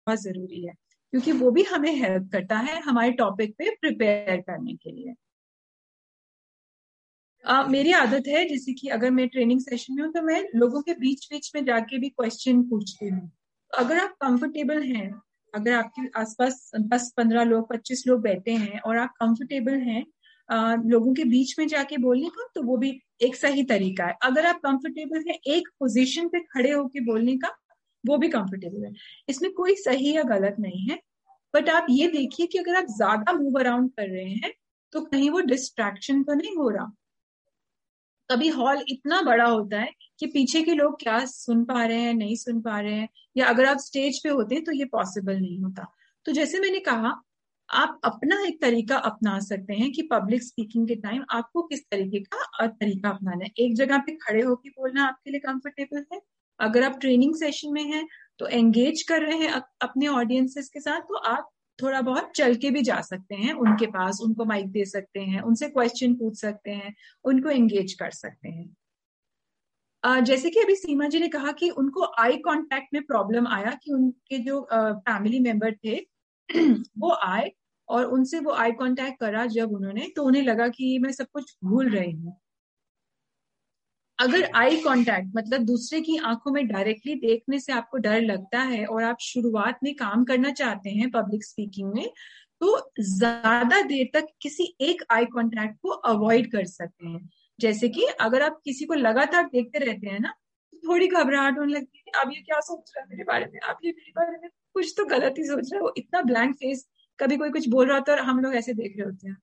बहुत जरूरी है, क्योंकि वो भी हमें हेल्प करता है हमारे टॉपिक पे प्रिपेयर करने के लिए। मेरी आदत है, जैसे कि अगर मैं ट्रेनिंग सेशन में हूँ तो मैं लोगों के बीच बीच में जाके भी क्वेश्चन पूछती हूँ। अगर आप कंफर्टेबल हैं, अगर आपके आसपास 10-15 लोग 25 लोग बैठे हैं और आप कंफर्टेबल हैं लोगों के बीच में जाके बोलने का, तो वो भी एक सही तरीका है। अगर आप कंफर्टेबल हैं एक पोजीशन पे खड़े होके बोलने का, वो भी कंफर्टेबल है। इसमें कोई सही या गलत नहीं है। बट आप ये देखिए कि अगर आप ज्यादा मूव अराउंड कर रहे हैं तो कहीं वो डिस्ट्रैक्शन तो नहीं हो रहा। कभी हॉल इतना बड़ा होता है कि पीछे के लोग क्या सुन पा रहे हैं नहीं सुन पा रहे हैं, या अगर आप स्टेज पे होते हैं तो ये पॉसिबल नहीं होता। तो जैसे मैंने कहा, आप अपना एक तरीका अपना सकते हैं कि पब्लिक स्पीकिंग के टाइम आपको किस तरीके का तरीका अपनाना है। एक जगह पे खड़े होकर बोलना आपके लिए कंफर्टेबल है। अगर आप ट्रेनिंग सेशन में हैं तो एंगेज कर रहे हैं अपने ऑडियंसेस के साथ, तो आप थोड़ा बहुत चल के भी जा सकते हैं उनके पास, उनको माइक दे सकते हैं, उनसे क्वेश्चन पूछ सकते हैं, उनको एंगेज कर सकते हैं। जैसे कि अभी सीमा जी ने कहा कि उनको आई कांटेक्ट में प्रॉब्लम आया, कि उनके जो फैमिली मेंबर थे वो आए और उनसे वो आई कांटेक्ट करा जब उन्होंने, तो उन्हें लगा कि मैं सब कुछ भूल रही हूँ। अगर आई कांटेक्ट मतलब दूसरे की आंखों में डायरेक्टली देखने से आपको डर लगता है और आप शुरुआत में काम करना चाहते हैं पब्लिक स्पीकिंग में, तो ज्यादा देर तक किसी एक आई कांटेक्ट को अवॉइड कर सकते हैं। जैसे कि अगर आप किसी को लगातार देखते रहते हैं ना, तो थोड़ी घबराहट होने लगती है, अब ये क्या सोच रहा है मेरे बारे में, अब ये मेरे बारे में कुछ तो गलत ही सोच रहा है। वो इतना ब्लैंक फेस, कभी कोई कुछ बोल रहा होता है और हम लोग ऐसे देख रहे होते हैं,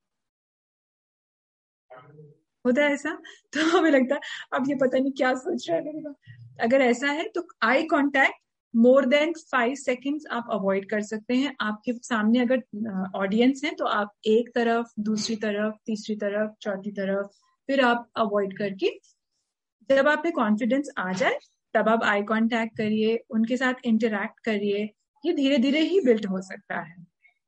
होता है ऐसा। तो हमें लगता है अब ये पता नहीं क्या सोच रहा है मेरे को। अगर ऐसा है तो eye contact more than 5 seconds आप अवॉइड कर सकते हैं। आपके सामने अगर ऑडियंस है तो आप एक तरफ, दूसरी तरफ, तीसरी तरफ, चौथी तरफ, फिर आप अवॉइड करके जब आप पे कॉन्फिडेंस आ जाए तब आप आई कांटेक्ट करिए, उनके साथ इंटरेक्ट करिए। ये धीरे धीरे ही बिल्ड हो सकता है।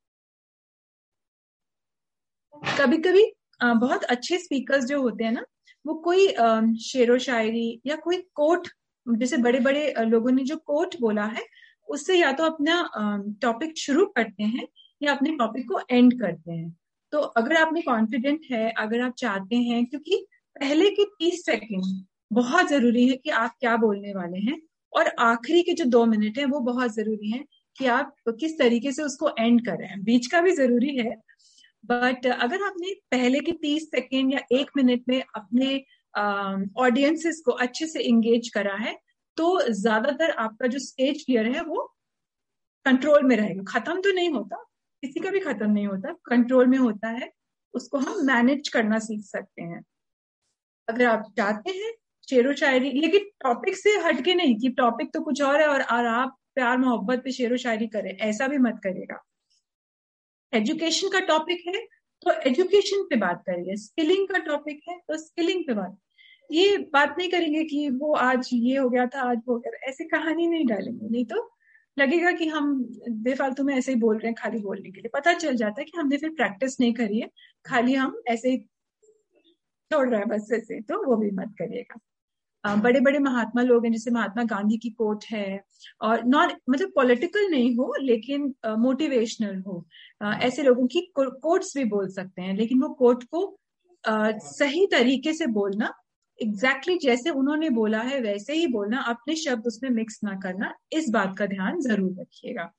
कभी कभी बहुत अच्छे स्पीकर्स जो होते हैं ना, वो कोई शेरो शायरी या कोई कोट, जैसे बड़े बड़े लोगों ने जो कोट बोला है, उससे या तो अपना टॉपिक शुरू करते हैं या अपने टॉपिक को एंड करते हैं। तो अगर आप में कॉन्फिडेंट है, अगर आप चाहते हैं, क्योंकि पहले के 30 सेकेंड बहुत जरूरी है कि आप क्या बोलने वाले हैं, और आखिरी के जो 2 मिनट है वो बहुत जरूरी है कि आप किस तरीके से उसको एंड करें। बीच का भी जरूरी है, बट अगर आपने पहले के 30 सेकेंड या 1 मिनट में अपने ऑडियंसेस को अच्छे से इंगेज करा है, तो ज्यादातर आपका जो स्टेज फियर है वो कंट्रोल में रहेगा। खत्म तो नहीं होता, किसी का भी खत्म नहीं होता, कंट्रोल में होता है। उसको हम मैनेज करना सीख सकते हैं। अगर आप चाहते हैं शेरो शायरी, लेकिन टॉपिक से हटके नहीं कि टॉपिक तो कुछ और है और आप प्यार मोहब्बत पे शेरो शायरी करें, ऐसा भी मत करेगा। एजुकेशन का टॉपिक है तो एजुकेशन पे बात करिए, स्किलिंग का टॉपिक है तो स्किलिंग पे बात। ये बात नहीं करेंगे कि वो आज ये हो गया था, आज वो हो गया था, ऐसी कहानी नहीं डालेंगे, नहीं तो लगेगा कि हम बेफालतू में ऐसे ही बोल रहे हैं खाली बोलने के लिए। पता चल जाता है कि हमने फिर प्रैक्टिस नहीं करी है, खाली हम ऐसे ही छोड़ रहे हैं बस ऐसे, तो वो भी मत करिएगा। बड़े बड़े महात्मा लोग हैं, जैसे महात्मा गांधी की कोट है, और नॉन मतलब पॉलिटिकल नहीं हो लेकिन मोटिवेशनल हो, ऐसे लोगों की कोट्स भी बोल सकते हैं। लेकिन वो कोट को सही तरीके से बोलना, एग्जैक्टली जैसे उन्होंने बोला है वैसे ही बोलना, अपने शब्द उसमें मिक्स ना करना, इस बात का ध्यान जरूर रखिएगा।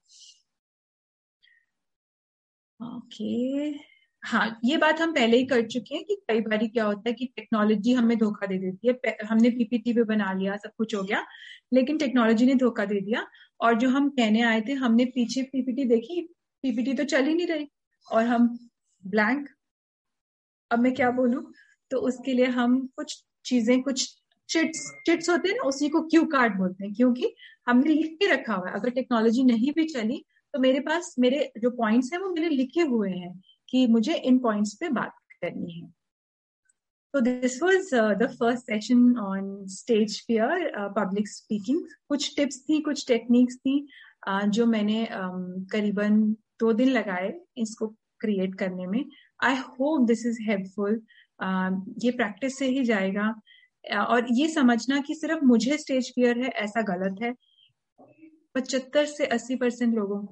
ओके, हाँ, ये बात हम पहले ही कर चुके हैं कि कई बार क्या होता है कि टेक्नोलॉजी हमें धोखा दे देती है। हमने पीपीटी भी बना लिया, सब कुछ हो गया, लेकिन टेक्नोलॉजी ने धोखा दे दिया, और जो हम कहने आए थे हमने पीछे पीपीटी देखी, पीपीटी तो चल ही नहीं रही, और हम ब्लैंक। अब मैं क्या बोलूं? तो उसके लिए हम कुछ चीजें, कुछ चिट्स चिट्स होते हैं ना, उसी को क्यू कार्ड बोलते हैं, क्योंकि हमने लिख के रखा हुआ है। अगर टेक्नोलॉजी नहीं भी चली तो मेरे पास मेरे जो पॉइंट्स हैं वो मैंने लिखे हुए हैं कि मुझे इन पॉइंट्स पे बात करनी है। तो this was the first session on stage fear, public speaking. कुछ टिप्स थी, कुछ टेक्निक्स थी, जो मैंने करीबन 2 दिन लगाए इसको क्रिएट करने में। I hope this is helpful. ये प्रैक्टिस से ही जाएगा, और ये समझना कि सिर्फ मुझे स्टेज फियर है ऐसा गलत है। 75 से 80% लोगों को